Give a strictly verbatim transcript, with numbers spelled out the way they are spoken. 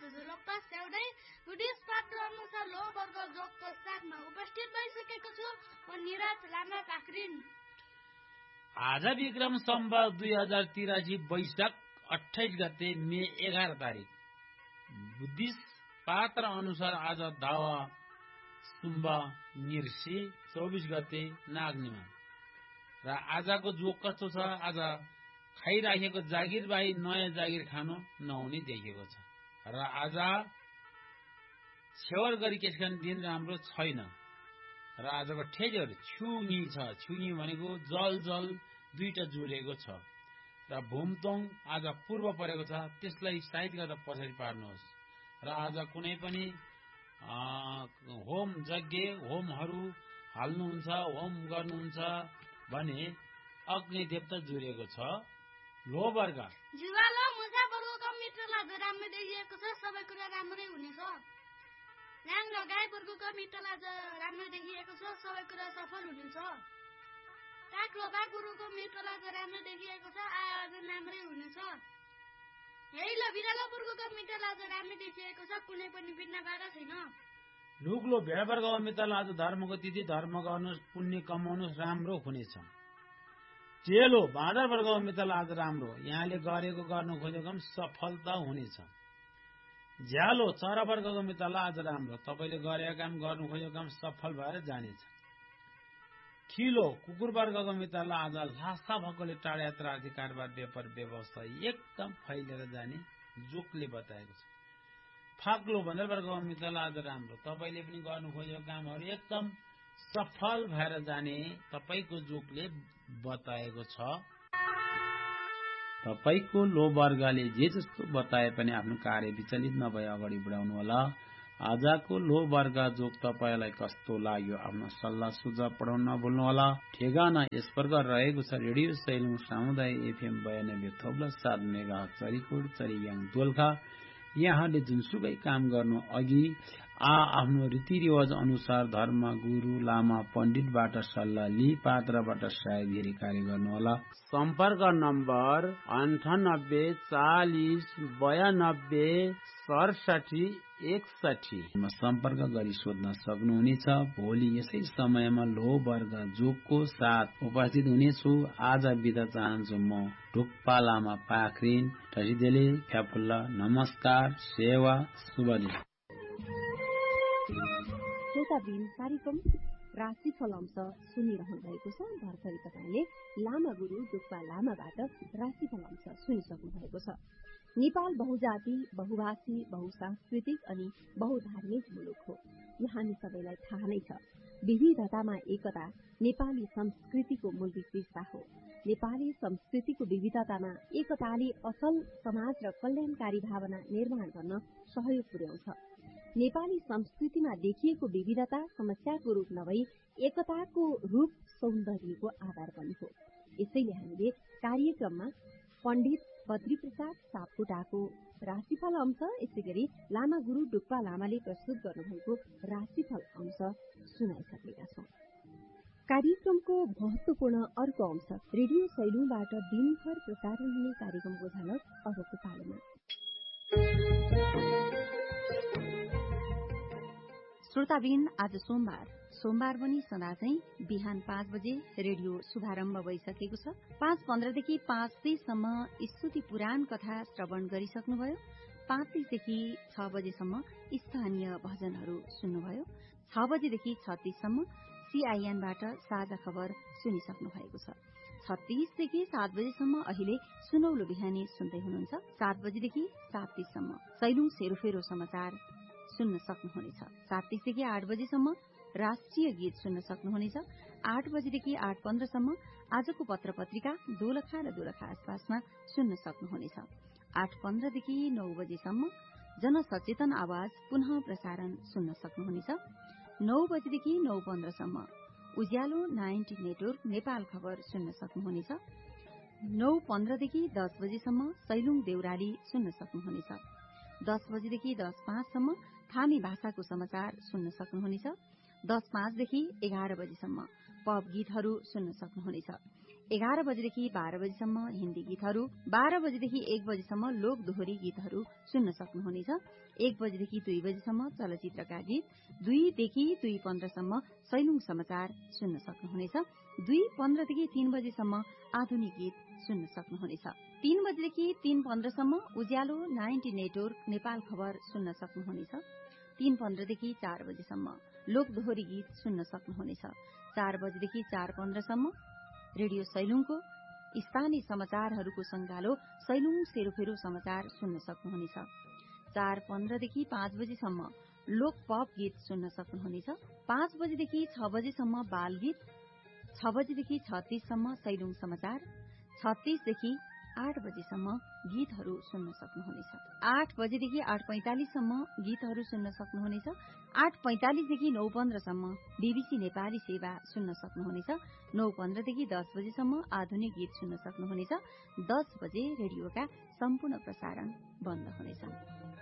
लोक पास्याउँदै बुद्धिस्ट पात्र अनुसार लो वर्ग जोगको साथमा उपस्थित भइसकेको छु म निराज लामा पाखरिन। आज विक्रम सम्वत दुई हजार तिरासी वैशाख अठाइस गते मे एघार तारिक बुद्धिस्ट पात्र अनुसार आज दावा सुम्ब निर्सी चौबिस गते नाग्नेमा र आजको जोग कस्तो छ। आज खाइराखेको जागिर बाही नयाँ जागिर खानु नहुने देखिएको छ र आज छेवर गरी त्यसकारण दिन राम्रो छैन र आजको ठेजहरू छुङी छ। छुङी भनेको जल जल दुईटा जोडेको छ र भूमतोङ आज पूर्व परेको छ, त्यसलाई साइड गर्दा पछाडि पार्नुहोस् र आज कुनै पनि होम यज्ञ होमहरू हाल्नुहुन्छ होम गर्नुहुन्छ भने अग्नि देवता जोडिएको छ। लो वर्ग जुवालो मुसाफरको मित्रलाई आज राम्रो देखिएको छ, सबै कुरा राम्रै हुनेछ। ल्याङ र गाई वर्गको मित्रलाई आज राम्रो देखिएको छ, सबै कुरा सफल हुनेछ। काग र बाघ गुरुको मित्रलाई आज राम्रो देखिएको छ, आय आज राम्रै हुनेछ। हेलो बिरालो वर्गको मित्रलाई आज राम्रो देखिएको छ, कुनै पनि बिघ्न बाधा छैन। लुग्लो भेडा वर्गको मित्रलाई आज धर्मको तिथि धर्म गर्नुहोस्, पुण्य कमाउनुहोस्, राम्रो हुनेछ। चेलो बाँदर वर्गको मित्रलाई आज राम्रो, यहाँले गरेको गर्नु खोजेको काम सफलता हुनेछ। झ्यालो चरा वर्गको मित्रलाई आज राम्रो, तपाईले गरेको काम गर्नु खोजेको काम सफल भएर जानेछ। खिलो कुकुर वर्गको मित्रलाई आज लासा भएकोले टाढा यात्रा आर्थिक कारोबार व्यापार व्यवस्था एकदम फैलिएर जाने जोगले बताएको छ। फाग्लो बन्दर वर्गको मित्रलाई आज राम्रो, तपाईले पनि गर्नु खोजेको कामहरू एकदम सफल भएर जाने तपाईको जोगले बताएको छ। तपाईको लो वर्गले जे जस्तो बताए पनि आफ्नो कार्य विचलित नभए अगाडि बढाउनु होला। आजको लो वर्ग जोग तपाईलाई कस्तो लाग्यो आफ्नो सल्लाह सुझाव पठाउन नभुल्नु होला। ठेगाना यस प्रकार रहेको छ। रेडियो सैलुङ सामुदायिक एफएम बयानब्बे थोप्लस सात मेगा चरीकोट चरीयाङ दोलखा। यहाँले जुनसुकै काम गर्नु अघि आ आफ्नो रीतिरिवाज अनुसार धर्म गुरु लामा पण्डितबाट सल्लाह लिई पात्रबाट सायद कार्य गर्नुहोला। सम्पर्क नम्बर अन्ठानब्बे चालिस बयानब्बे सडसठी एकसठी सम्पर्क गरी सोध्न सक्नुहुनेछ। भोलि यसै समयमा लो वर्ग जोगको साथ उपस्थित हुनेछु। आज बिदा चाहन्छु म ढुक्पा लामा पाखरिन ठसिदेले फ्याफुल्ला। नमस्कार, सेवा, शुभ दिन। श्रोताबिन कार्यक्रम राशिफल अंश सुनिरहनु भएको छ। भर्खरै तपाईले लामा गुरु डुक्पा लामाबाट राशिफल अंश सुनिसक्नु भएको छ। नेपाल बहुजाति बहुभाषी बहुसांस्कृतिक अनि बहुधार्मिक मुलुक हो। यहाँ हामी सबैलाई थाहा नै छ विविधतामा एकता नेपाली संस्कृतिको मूल विशेषता हो। नेपाली संस्कृतिको विविधतामा एकताले असल समाज र कल्याणकारी भावना निर्माण गर्न सहयोग पुर्याउँछ। नेपाली संस्कृतिमा देखिएको विविधता समस्याको रूप नभई एकताको रूप सौन्दर्यको आधार पनि हो। यसैले हामीले कार्यक्रममा पण्डित बद्रीप्रसाद सापकोटाको राशिफल अंश, यसै गरी लामा गुरु डुक्पा लामाले प्रस्तुत गर्नुभएको राशिफल अंश सुनाइसकेका छौं। कार्यक्रमको महत्वपूर्ण अर्को अंश रेडियो सैलुङबाट दिनभर प्रसारण हुने कार्यक्रमको झलक अबको पालोमा। श्रोताबिन आज सोमबार सोमबार पनि सदा चाहिँ बिहान पाँच बजे रेडियो शुभारम्भ भइसकेको छ। पाँच पन्ध्रदेखि पाँच तीससम्म स्तुति पुराण कथा श्रवण गरिसक्नुभयो। पाँच तीसदेखि छ बजेसम्म स्थानीय भजनहरू सुन्नुभयो। छ बजेदेखि छ तीससम्म सीआईएनबाट साझा खबर सुनिसक्नु भएको छ। छत्तीसदेखि सात बजेसम्म अहिले सुनौलो बिहानी सुन्दै हुनुहुन्छ। सात बजेदेखि सात तीससम्म सैलुङ सेरोफेरो समाचार सुन्न सक्नुहुनेछ। सात तीसदेखि आठ बजेसम्म राष्ट्रिय गीत सुन्न सक्नुहुनेछ। आठ बजेदेखि आठ पन्ध्रसम्म आजको पत्र पत्रिका दोलखा र दोलखा आसपासमा सुन्न सक्नुहुनेछ। आठ पन्ध्रदेखि नौ बजेसम्म जनसचेतन आवाज पुनः प्रसारण सुन्न सक्नुहुनेछ। नौ बजेदेखि नौ पन्ध्रसम्म उज्यालो नाइन्टी नेटवर्क नेपाल खबर सुन्न सक्नुहुनेछ। नौ पन्ध्रदेखि दस बजेसम्म सैलुङ देउराली सुन्न सक्नुहुनेछ। दस बजेदेखि दस पाँचसम्म थामी भाषाको समाचार सुन्न सक्नुहुनेछ। दस पाँचदेखि एघार बजेसम्म पब गीतहरू सुन्न सक्नुहुनेछ। एघार बजेदेखि बाह्र बजेसम्म हिन्दी गीतहरू, बाह्र बजेदेखि एक बजेसम्म लोक दोहोरी गीतहरू सुन्न सक्नुहुनेछ। एक बजेदेखि दुई बजेसम्म चलचित्रका गीत, दुईदेखि दुई पन्ध्रसम्म सैलुङ समाचार सुन्न सक्नुहुनेछ। दुई पन्ध्रदेखि तीन बजेसम्म आधुनिक गीत सुन्न सक्नुहुनेछ। तीन बजेदेखि तीन पन्ध्रसम्म उज्यालो नाइन्टी नेटवर्क नेपाल खबर सुन्न सक्नुहुनेछ। तीन पन्ध्रदेखि चार बजेसम्म लोक दोहोरी गीत सुन्न सक्नुहुनेछ। चार बजेदेखि चार पन्ध्रसम्म रेडियो सैलुङको स्थानीय समाचारहरूको संगालो सैलुङ सेरोफेरो समाचार सुन्न सक्नुहुनेछ। चार पन्ध्रदेखि पाँच बजेसम्म लोक पप गीत सुन्न सक्नुहुनेछ। पाँच बजेदेखि छ बजेसम्म बाल गीत, छ बजेदेखि छ तीससम्म सैलुङ समाचार, छत्तीसदेखि आठ बजेसम्म गीतहरू सुन्न सक्नुहुनेछ। आठ बजेदेखि आठ पैंतालिससम्म गीतहरू सुन्न सक्नुहुनेछ। आठ पैंतालिसदेखि नौ पन्ध्रसम्म बीबीसी नेपाली सेवा सुन्न सक्नुहुनेछ। नौ पन्ध्रदेखि दस बजेसम्म आधुनिक गीत सुन्न सक्नुहुनेछ। दस बजे रेडियोका सम्पूर्ण प्रसारण बन्द हुनेछन्।